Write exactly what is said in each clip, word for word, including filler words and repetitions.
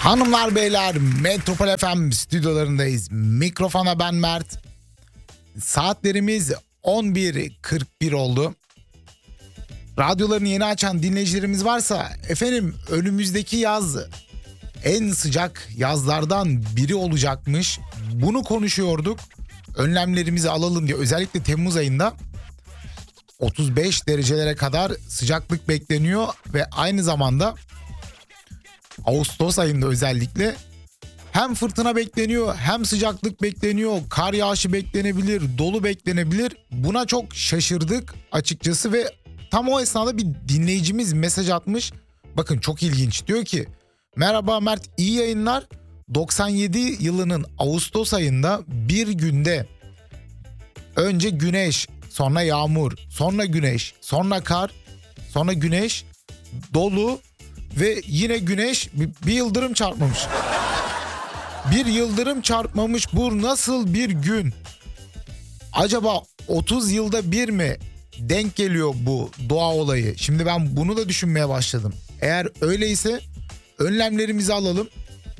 Hanımlar beyler, Metropol F M stüdyolarındayız. Mikrofona ben Mert. Saatlerimiz on bir kırk bir oldu. Radyolarını yeni açan dinleyicilerimiz varsa, efendim önümüzdeki yaz en sıcak yazlardan biri olacakmış. Bunu konuşuyorduk. Önlemlerimizi alalım diye, özellikle Temmuz ayında otuz beş derecelere kadar sıcaklık bekleniyor ve aynı zamanda Ağustos ayında özellikle hem fırtına bekleniyor, hem sıcaklık bekleniyor, kar yağışı beklenebilir, dolu beklenebilir. Buna çok şaşırdık açıkçası ve tam o esnada bir dinleyicimiz mesaj atmış. Bakın çok ilginç, diyor ki merhaba Mert, iyi yayınlar. doksan yedi yılının Ağustos ayında bir günde önce güneş, sonra yağmur, sonra güneş, sonra kar, sonra güneş, dolu ve yine güneş, bir yıldırım çarpmamış. Bir yıldırım çarpmamış, bu nasıl bir gün? Acaba otuz yılda bir mi denk geliyor bu doğa olayı? Şimdi ben bunu da düşünmeye başladım. Eğer öyleyse önlemlerimizi alalım.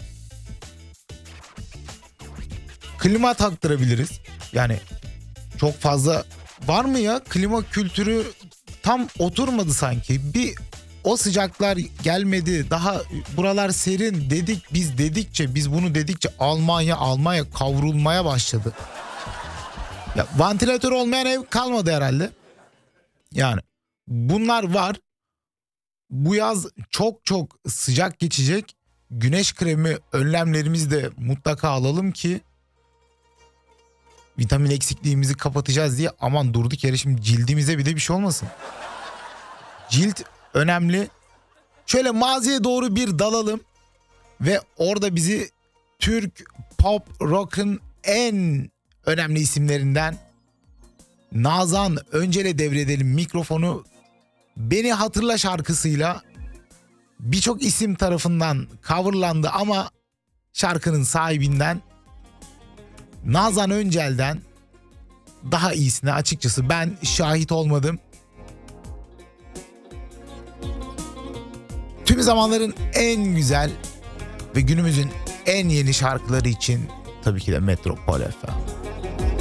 Klima taktırabiliriz. Yani çok fazla var mı ya? Klima kültürü tam oturmadı sanki. Bir o sıcaklar gelmedi. Daha buralar serin dedik biz dedikçe, biz bunu dedikçe Almanya Almanya kavrulmaya başladı. Ya vantilatör olmayan ev kalmadı herhalde. Yani bunlar var. Bu yaz çok çok sıcak geçecek. Güneş kremi önlemlerimizi de mutlaka alalım ki vitamin eksikliğimizi kapatacağız diye. Aman durduk yere şimdi cildimize bir de bir şey olmasın. Cilt önemli. Şöyle maziye doğru bir dalalım ve orada bizi Türk pop rock'ın en önemli isimlerinden Nazan Öncel'e devredelim mikrofonu. Beni Hatırla şarkısıyla birçok isim tarafından coverlandı ama şarkının sahibinden, Nazan Öncel'den daha iyisine açıkçası ben şahit olmadım. Tüm zamanların en güzel ve günümüzün en yeni şarkıları için tabii ki de Metropol F M.